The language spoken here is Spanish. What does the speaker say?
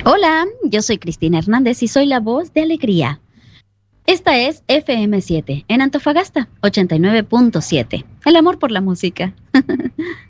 Hola, yo soy Cristina Hernández y soy la voz de Alegría. Esta es FM7 en Antofagasta 89.7. El amor por la música.